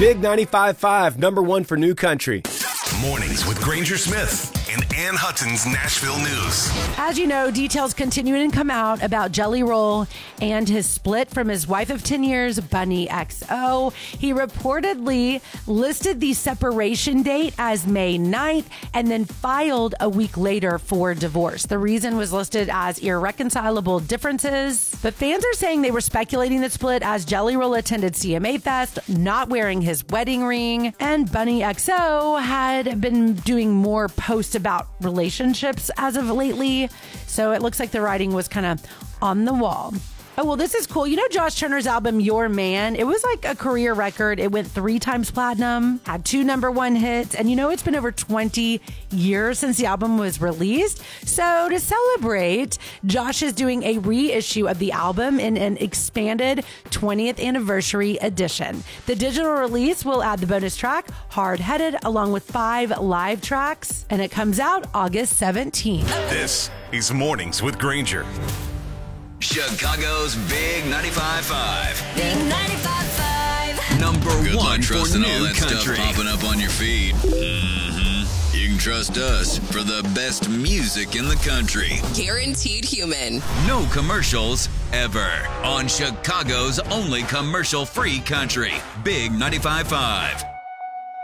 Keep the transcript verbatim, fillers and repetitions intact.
Big ninety-five point five, number one for new country. Mornings with Granger Smith and Ann Hutton's Nashville News. As you know, details continuing to come out about Jelly Roll and his split from his wife of ten years, Bunny X O. He reportedly listed the separation date as May ninth and then filed a week later for divorce. The reason was listed as irreconcilable differences, but fans are saying they were speculating the split as Jelly Roll attended C M A Fest, not wearing his wedding ring, and Bunny X O had been doing more posts about relationships as of lately. So it looks like the writing was kind of on the wall. Oh, well, this is cool. You know Josh Turner's album, Your Man? It was like a career record. It went three times platinum, had two number one hits. And you know, it's been over twenty years since the album was released. So to celebrate, Josh is doing a reissue of the album in an expanded twentieth anniversary edition. The digital release will add the bonus track, Hard Headed, along with five live tracks. And it comes out August seventeenth. This is Mornings with Granger. Chicago's Big ninety-five point five. Big ninety-five point five. Number Good one luck for trusting new all that country. stuff popping up on your feed. Mm-hmm. You can trust us for the best music in the country. Guaranteed human. No commercials ever on Chicago's only commercial-free country. Big ninety-five point five.